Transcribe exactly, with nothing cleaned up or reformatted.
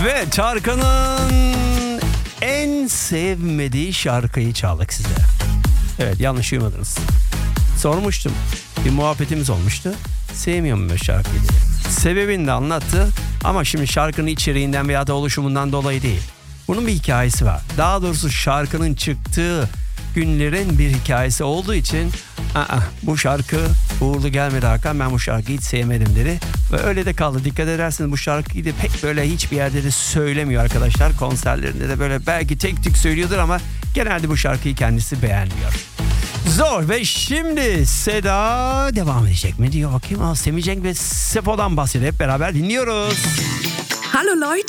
Ve Tarkan'ın en sevmediği şarkıyı çaldık size. Evet, yanlış duymadınız. Sormuştum. Bir muhabbetimiz olmuştu. Sevmiyorum ben şarkıyı dedi. Sebebini de anlattı. Ama şimdi şarkının içeriğinden veya da oluşumundan dolayı değil. Bunun bir hikayesi var. Daha doğrusu şarkının çıktığı günlerin bir hikayesi olduğu için aa, bu şarkı uğurlu gelmedi Hakan, ben bu şarkıyı hiç sevmedim dedi. Ve öyle de kaldı. Dikkat ederseniz bu şarkıyı da pek böyle hiçbir yerde de söylemiyor arkadaşlar. Konserlerinde de böyle belki tek tük söylüyordur ama genelde bu şarkıyı kendisi beğenmiyor. Zor. Ve şimdi Seda devam edecek mi diyor. Bakayım. Semih Cenk ve Sefo'dan bahsediyor. Hep beraber dinliyoruz. Hallo Leute,